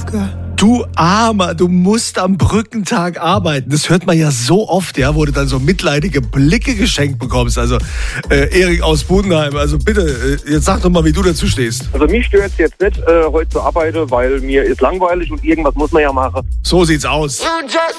Du Armer, du musst am Brückentag arbeiten. Das hört man ja so oft, ja, wo du dann so mitleidige Blicke geschenkt bekommst. Also, Erik aus Budenheim, also bitte, jetzt sag doch mal, wie du dazu stehst. Also mich stört es jetzt nicht, heute zu arbeiten, weil mir ist langweilig und irgendwas muss man ja machen. So sieht's aus. You just